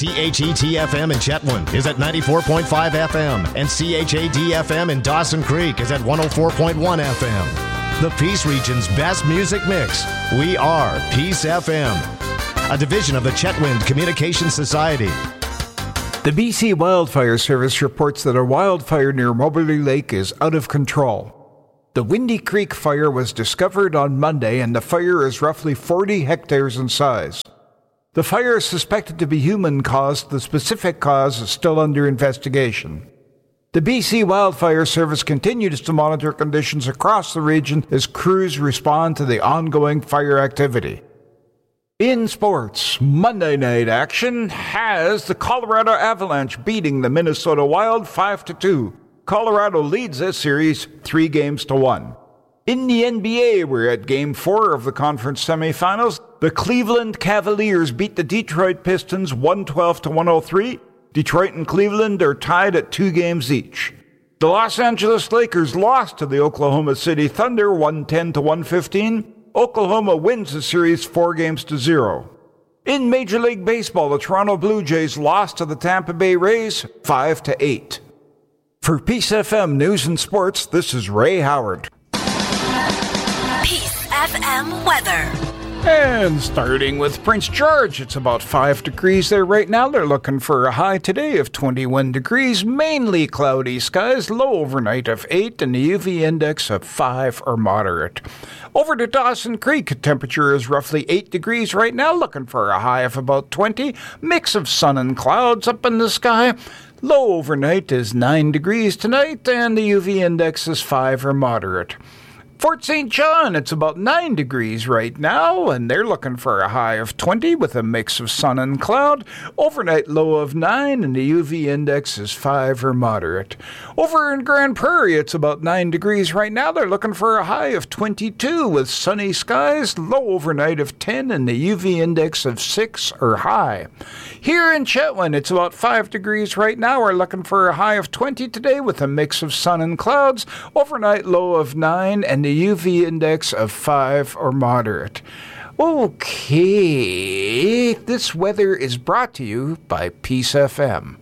CHET-FM in Chetwynd is at 94.5 FM, and CHAD-FM in Dawson Creek is at 104.1 FM. The Peace Region's best music mix. We are Peace FM, a division of the Chetwynd Communication Society. The BC Wildfire Service reports that a wildfire near Moberly Lake is out of control. The Windy Creek fire was discovered on Monday, and the fire is roughly 40 hectares in size. The fire is suspected to be human-caused. The specific cause is still under investigation. The BC Wildfire Service continues to monitor conditions across the region as crews respond to the ongoing fire activity. In sports, Monday night action has the Colorado Avalanche beating the Minnesota Wild 5-2. Colorado leads this series 3-1. In the NBA, we're at Game 4 of the conference semifinals. The Cleveland Cavaliers beat the Detroit Pistons 112-103. Detroit and Cleveland are tied at 2 games each. The Los Angeles Lakers lost to the Oklahoma City Thunder 110-115. Oklahoma wins the series 4-0. In Major League Baseball, the Toronto Blue Jays lost to the Tampa Bay Rays 5-8. For Peace FM News and Sports, this is Ray Howard. Peace FM weather. And starting with Prince George, it's about 5 degrees there right now. They're looking for a high today of 21 degrees, mainly cloudy skies, low overnight of 8, and the UV index of 5 or moderate. Over to Dawson Creek, temperature is roughly 8 degrees right now, looking for a high of about 20, mix of sun and clouds up in the sky. Low overnight is 9 degrees tonight, and the UV index is 5 or moderate. Fort St. John, it's about 9 degrees right now, and they're looking for a high of 20 with a mix of sun and cloud. Overnight low of 9, and the UV index is 5 or moderate. Over in Grand Prairie, it's about 9 degrees right now. They're looking for a high of 22 with sunny skies, low overnight of 10, and the UV index of 6 or high. Here in Chetwynd, it's about 5 degrees right now. We're looking for a high of 20 today with a mix of sun and clouds. Overnight low of 9, and the UV index of 5 or moderate. Okay, this weather is brought to you by Peace FM.